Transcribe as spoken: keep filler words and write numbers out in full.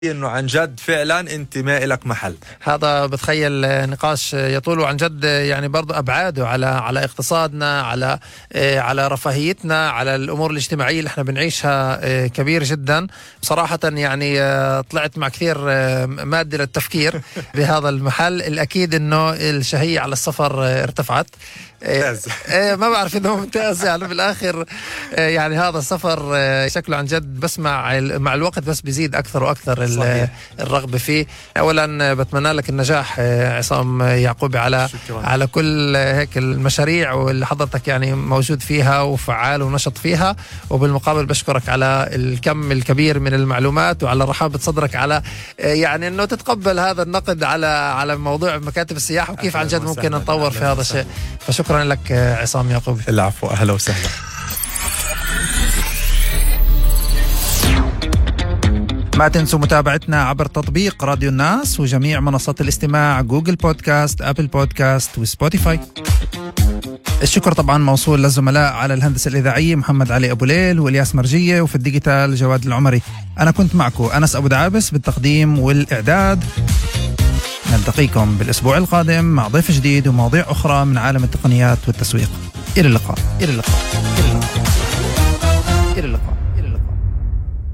إنه عن جد فعلا أنت ما إلك محل. هذا بتخيل نقاش يطول عن جد، يعني برضو أبعاده على على اقتصادنا، على على رفاهيتنا، على الأمور الاجتماعية اللي احنا بنعيشها كبير جدا صراحة. يعني طلعت مع كثير مادة للتفكير بهذا المحل. الأكيد إنه الشهية على السفر ارتفعت. ممتاز. إيه ما بعرف إنه ممتاز يعني بالآخر. يعني هذا السفر شكله عن جد بس مع مع الوقت بس بيزيد أكثر وأكثر الرغبة فيه. أولا بتمنى لك النجاح عصام يعقوبي على شكرا. على كل هيك المشاريع واللي حضرتك يعني موجود فيها وفعال ونشط فيها، وبالمقابل بشكرك على الكم الكبير من المعلومات وعلى رحابة صدرك على يعني إنه تتقبل هذا النقد على على موضوع مكاتب السياحة وكيف عن جد ممكن نطور في هذا الشيء. فشكرا لك عصام يعقوبي. العفو، أهلا وسهلا. ما تنسوا متابعتنا عبر تطبيق راديو الناس وجميع منصات الاستماع، جوجل بودكاست، أبل بودكاست وسبوتيفاي. الشكر طبعا موصول للزملاء على الهندسة الإذاعية محمد علي أبو ليل والياس مرجية، وفي الديجيتال جواد العمري. أنا كنت معكم أنس أبو دعابس بالتقديم والإعداد. نلتقيكم بالأسبوع القادم مع ضيف جديد ومواضيع أخرى من عالم التقنيات والتسويق. إلى اللقاء. إلى اللقاء. إلى اللقاء.